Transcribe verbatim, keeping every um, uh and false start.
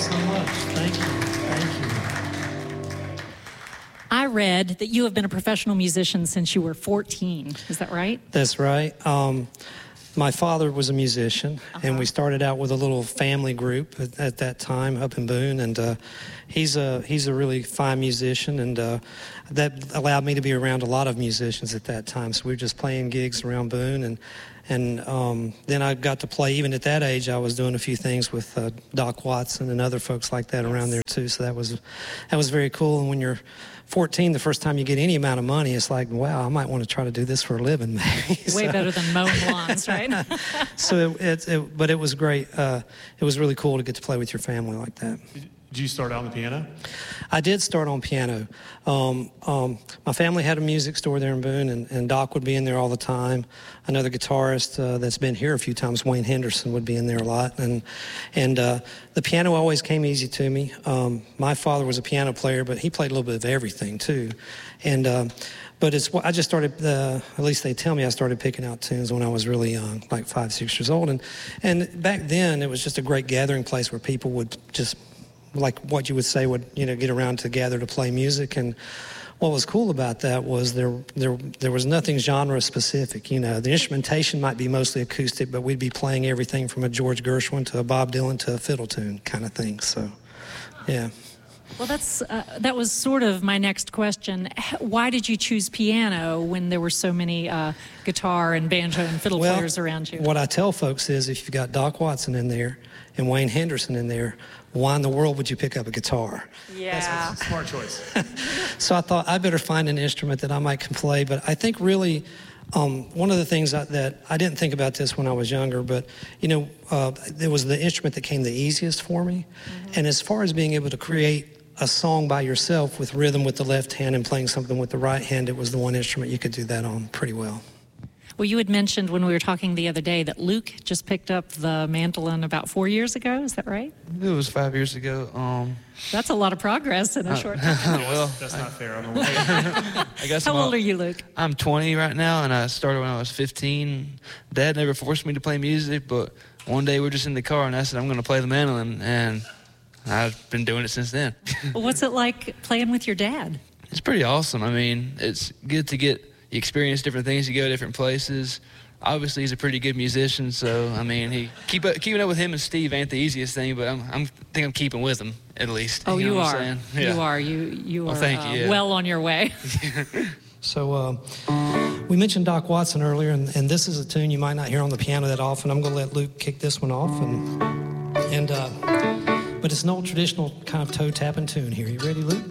so much. Thank you. Thank you. I read that you have been a professional musician since you were fourteen. Is that right? That's right. Um, my father was a musician, uh-huh. and we started out with a little family group at, at that time up in Boone, and uh, he's a he's a really fine musician, and uh, that allowed me to be around a lot of musicians at that time. So we were just playing gigs around Boone, and and um, then I got to play. Even at that age, I was doing a few things with uh, Doc Watson and other folks like that around there too. So that was that was very cool. And when you're fourteen, the first time you get any amount of money, it's like, wow, I might want to try to do this for a living, maybe. Way so, better than mowing lawns, right? so it, it, it, but it was great. Uh, it was really cool to get to play with your family like that. Did you start out on the piano? I did start on piano. Um, um, my family had a music store there in Boone, and, and Doc would be in there all the time. Another guitarist uh, that's been here a few times, Wayne Henderson, would be in there a lot. And and uh, the piano always came easy to me. Um, my father was a piano player, but he played a little bit of everything too. And uh, but it's I just started. Uh, at least they tell me I started picking out tunes when I was really young, like five, six years old. And and back then it was just a great gathering place where people would just, like what you would say, would, you know, get around together to play music. And what was cool about that was there there there was nothing genre specific. You know, the instrumentation might be mostly acoustic, but we'd be playing everything from a George Gershwin to a Bob Dylan to a fiddle tune kind of thing. So, yeah. Well, that's uh, that was sort of my next question. Why did you choose piano when there were so many uh, guitar and banjo and fiddle well, players around you? What I tell folks is, if you've got Doc Watson in there and Wayne Henderson in there, why in the world would you pick up a guitar? Yeah. That's a smart choice. So I thought I better find an instrument that I might can play. But I think really um, one of the things that, that I didn't think about this when I was younger, but, you know, uh, it was the instrument that came the easiest for me. Mm-hmm. And as far as being able to create a song by yourself with rhythm with the left hand and playing something with the right hand, it was the one instrument you could do that on pretty well. Well, you had mentioned when we were talking the other day that Luke just picked up the mandolin about four years ago. Is that right? It was five years ago. Um, That's a lot of progress in a uh, short time. well, That's I, not fair. I'm aware. I guess How I'm old a, are you, Luke? I'm twenty right now, and I started when I was fifteen. Dad never forced me to play music, but one day we we're just in the car, and I said, I'm going to play the mandolin, and I've been doing it since then. Well, what's it like playing with your dad? It's pretty awesome. I mean, it's good to get you experience different things. You go to different places. Obviously, he's a pretty good musician, so I mean, he keep up, keeping up with him and Steve ain't the easiest thing, but I'm, I'm I think I'm keeping with him at least. Oh, you, know you what are. I'm saying? Yeah. You are. You you Well, are thank uh, you, yeah. well on your way. So uh, we mentioned Doc Watson earlier, and, and this is a tune you might not hear on the piano that often. I'm going to let Luke kick this one off, and and uh, but it's an old traditional kind of toe tapping tune here. You ready, Luke?